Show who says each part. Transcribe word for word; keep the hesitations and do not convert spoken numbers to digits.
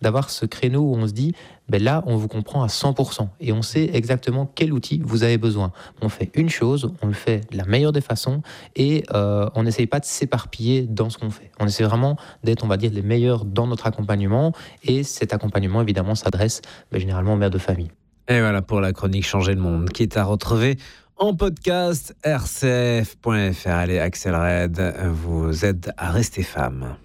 Speaker 1: d'avoir ce créneau où on se dit, ben là, on vous comprend à cent pour cent et on sait exactement quel outil vous avez besoin. On fait une chose, on le fait de la meilleure des façons et euh, on n'essaye pas de s'éparpiller dans ce qu'on fait. On essaie vraiment d'être, on va dire, les meilleurs dans notre accompagnement et cet accompagnement, évidemment, s'adresse ben, généralement aux mères de famille.
Speaker 2: Et voilà pour la chronique Changer le monde qui est à retrouver en podcast r c f point f r. Allez, Axel Red vous aide à rester femme.